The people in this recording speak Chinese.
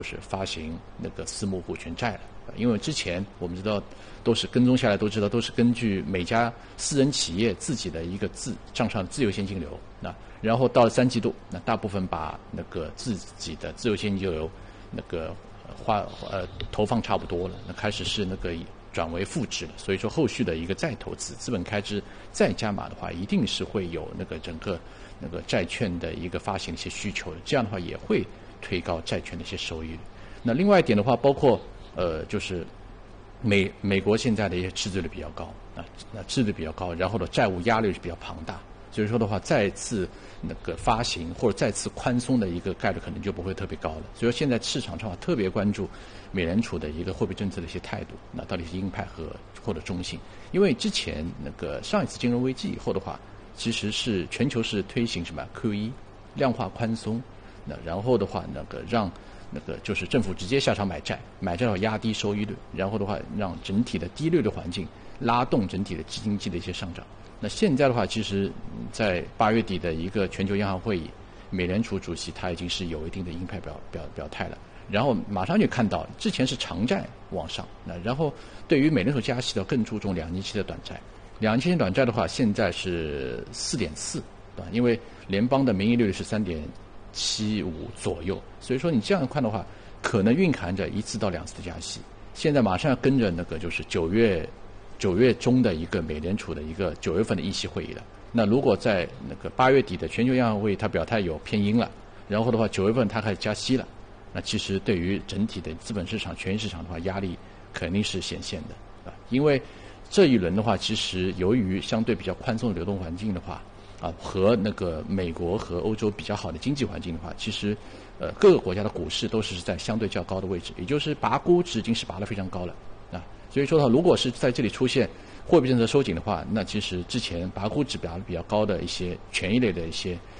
就是发行那个私募股权债了。因为之前我们知道都是跟踪下来都知道都是根据每家私人企业自己的一个账上自由现金流，然后到了3季度，那大部分把那个自己的自由现金流那个投放差不多了，那开始是那个转为负值了，所以说后续的一个再投资资本开支再加码的话，一定是会有那个整个那个债券的一个发行的一些需求的，这样的话也会推高债券的一些收益率。那另外一点的话，包括就是美国现在的一些赤字率比较高那赤字率比较高，然后呢债务压力是比较庞大，所以说的话再次那个发行或者再次宽松的一个概率可能就不会特别高了。所以说现在市场上特别关注美联储的一个货币政策的一些态度，那到底是鹰派或者中性？因为之前那个上一次金融危机以后的话，其实是全球是推行什么 QE 量化宽松，那然后的话那个让那个就是政府直接下场买债的话压低收益率，然后的话让整体的低利率环境拉动整体的经济的一些上涨。那现在的话，其实在8月底的一个全球央行会议，美联储主席他已经是有一定的鹰派表态了，然后马上就看到之前是长债往上，那然后对于美联储加息的更注重2年期的短债，2年期短债的话现在是4.4，对吧？因为联邦的名义利率是3.75左右，所以说你这样看的话，可能蕴含着1次到2次的加息。现在马上要跟着那个就是9月中的一个美联储的一个9月份的议息会议了。那如果在那个8月底的全球央行会议，它表态有偏鹰了，然后的话9月份它开始加息了，那其实对于整体的资本市场、权益市场的话，压力肯定是显现的啊。因为这一轮的话，其实由于相对比较宽松的流动环境的话，和那个美国和欧洲比较好的经济环境的话，其实各个国家的股市都是在相对较高的位置，也就是拔估值已经是拔得非常高了啊。所以说的话，如果是在这里出现货币政策收紧的话，那其实之前拔估值比较高的一些权益类的一些